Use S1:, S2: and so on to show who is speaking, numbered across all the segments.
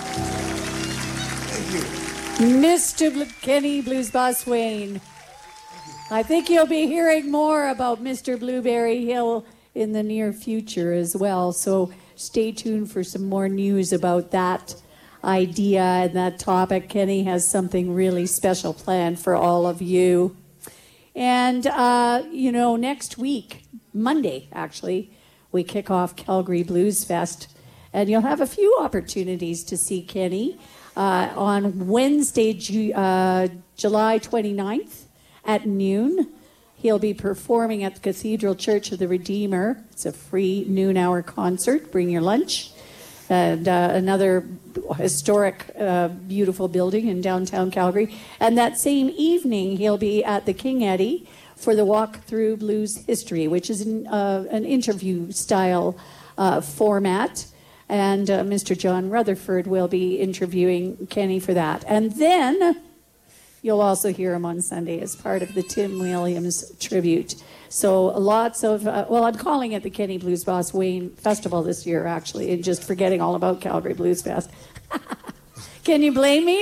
S1: Thank you.
S2: Mr. Kenny Blues Boss Wayne. I think you'll be hearing more about Mr. Blueberry Hill in the near future as well. So stay tuned for some more news about that idea and that topic. Kenny has something really special planned for all of you. And, next week, Monday, actually, we kick off Calgary Blues Fest. And you'll have a few opportunities to see Kenny on Wednesday, July 29th at noon. He'll be performing at the Cathedral Church of the Redeemer. It's a free noon-hour concert. Bring your lunch. And another historic, beautiful building in downtown Calgary. And that same evening, he'll be at the King Eddie for the Walk Through Blues History, which is an interview-style format. And Mr. John Rutherford will be interviewing Kenny for that. And then you'll also hear him on Sunday as part of the Tim Williams tribute. So lots of, I'm calling it the Kenny Blues Boss Wayne Festival this year, actually, and just forgetting all about Calgary Blues Fest. Can you blame me?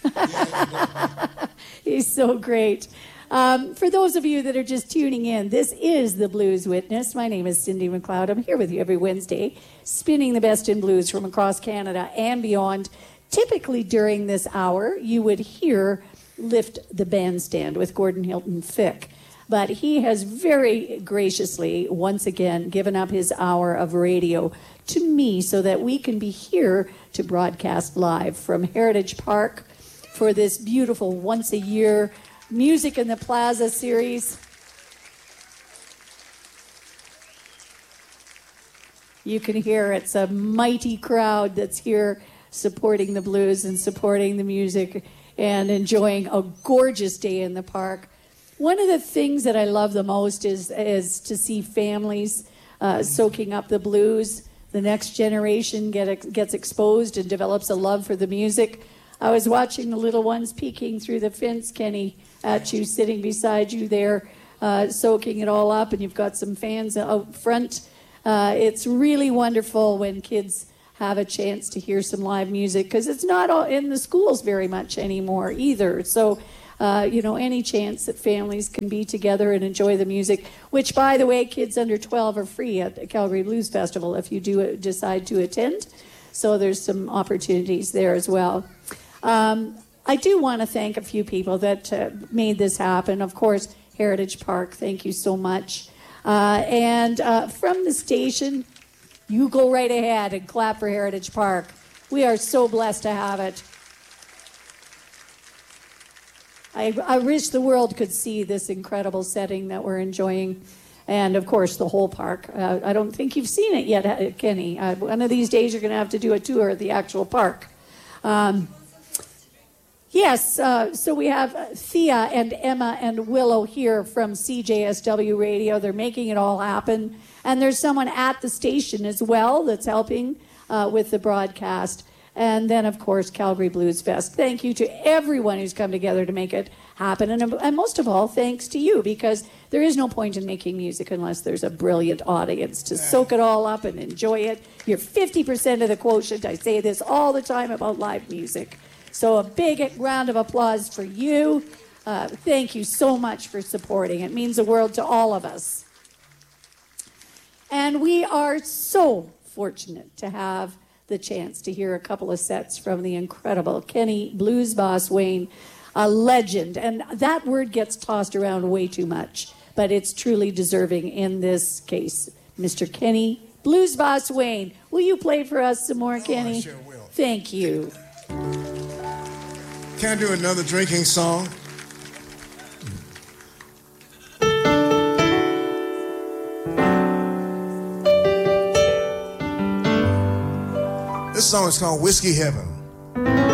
S2: He's so great. For those of you that are just tuning in, this is The Blues Witness. My name is Cindy McLeod. I'm here with you every Wednesday, spinning the best in blues from across Canada and beyond. Typically during this hour, you would hear Lift the Bandstand with Gordon Hilton Fick. But he has very graciously, once again, given up his hour of radio to me so that we can be here to broadcast live from Heritage Park for this beautiful once-a-year Music in the Plaza series. You can hear it's a mighty crowd that's here supporting the blues and supporting the music and enjoying a gorgeous day in the park. One of the things that I love the most is to see families soaking up the blues. The next generation gets exposed and develops a love for the music. I was watching the little ones peeking through the fence, Kenny, at you, sitting beside you there, soaking it all up, and you've got some fans out front. It's really wonderful when kids have a chance to hear some live music, because it's not all in the schools very much anymore either. So, any chance that families can be together and enjoy the music, which, by the way, kids under 12 are free at the Calgary Blues Festival if you do decide to attend. So there's some opportunities there as well. I do want to thank a few people that made this happen. Of course, Heritage Park, thank you so much. And from the station, you go right ahead and clap for Heritage Park. We are so blessed to have it. I wish the world could see this incredible setting that we're enjoying. And, of course, the whole park. I don't think you've seen it yet, Kenny. One of these days you're going to have to do a tour of the actual park. Yes, so we have Thea and Emma and Willow here from CJSW Radio. They're making it all happen. And there's someone at the station as well that's helping with the broadcast. And then, of course, Calgary Blues Fest. Thank you to everyone who's come together to make it happen. And most of all, thanks to you, because there is no point in making music unless there's a brilliant audience to soak it all up and enjoy it. You're 50% of the quotient. I say this all the time about live music. So a big round of applause for you. Thank you so much for supporting. It means the world to all of us. And we are so fortunate to have the chance to hear a couple of sets from the incredible Kenny Blues Boss Wayne, a legend. And that word gets tossed around way too much, but it's truly deserving in this case. Mr. Kenny Blues Boss Wayne, will you play for us some more, Kenny?
S1: I sure will.
S2: Thank you.
S1: Can I do another drinking song? This song is called Whiskey Heaven.